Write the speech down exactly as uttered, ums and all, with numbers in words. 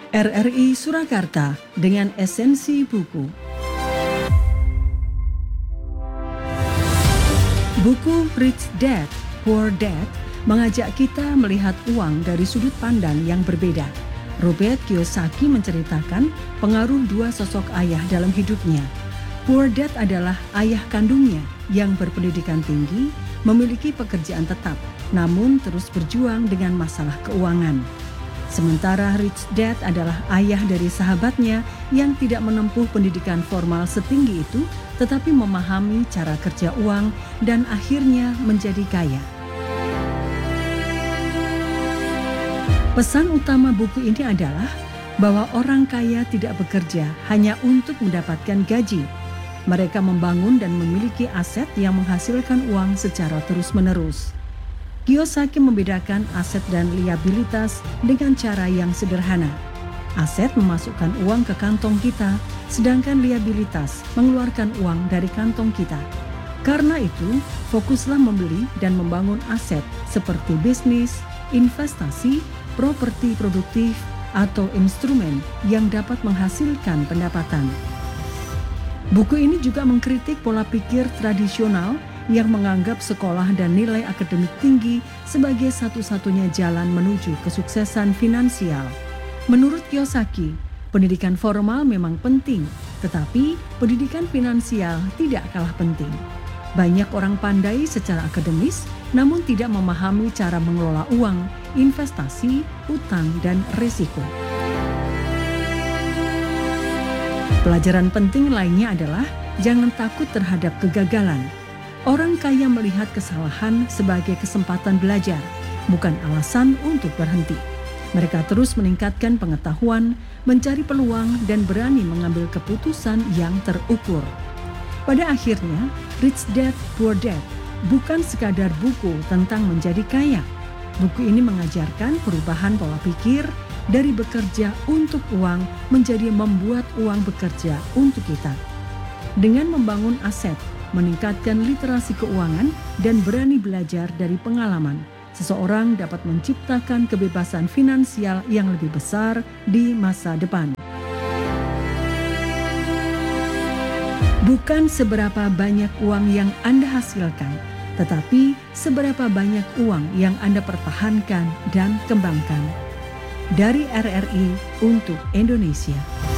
R R I Surakarta dengan esensi buku. Buku Rich Dad, Poor Dad mengajak kita melihat uang dari sudut pandang yang berbeda. Robert Kiyosaki menceritakan pengaruh dua sosok ayah dalam hidupnya. Poor Dad adalah ayah kandungnya yang berpendidikan tinggi, memiliki pekerjaan tetap, namun terus berjuang dengan masalah keuangan. Sementara Rich Dad adalah ayah dari sahabatnya yang tidak menempuh pendidikan formal setinggi itu, tetapi memahami cara kerja uang dan akhirnya menjadi kaya. Pesan utama buku ini adalah bahwa orang kaya tidak bekerja hanya untuk mendapatkan gaji. Mereka membangun dan memiliki aset yang menghasilkan uang secara terus-menerus. Kiyosaki membedakan aset dan liabilitas dengan cara yang sederhana. Aset memasukkan uang ke kantong kita, sedangkan liabilitas mengeluarkan uang dari kantong kita. Karena itu, fokuslah membeli dan membangun aset seperti bisnis, investasi, properti produktif, atau instrumen yang dapat menghasilkan pendapatan. Buku ini juga mengkritik pola pikir tradisional yang menganggap sekolah dan nilai akademik tinggi sebagai satu-satunya jalan menuju kesuksesan finansial. Menurut Kiyosaki, pendidikan formal memang penting, tetapi pendidikan finansial tidak kalah penting. Banyak orang pandai secara akademis, namun tidak memahami cara mengelola uang, investasi, utang, dan risiko. Pelajaran penting lainnya adalah jangan takut terhadap kegagalan. Orang kaya melihat kesalahan sebagai kesempatan belajar, bukan alasan untuk berhenti. Mereka terus meningkatkan pengetahuan, mencari peluang, dan berani mengambil keputusan yang terukur. Pada akhirnya, Rich Dad, Poor Dad bukan sekadar buku tentang menjadi kaya. Buku ini mengajarkan perubahan pola pikir dari bekerja untuk uang menjadi membuat uang bekerja untuk kita. Dengan membangun aset, meningkatkan literasi keuangan, dan berani belajar dari pengalaman, seseorang dapat menciptakan kebebasan finansial yang lebih besar di masa depan. Bukan seberapa banyak uang yang Anda hasilkan, tetapi seberapa banyak uang yang Anda pertahankan dan kembangkan. Dari R R I untuk Indonesia.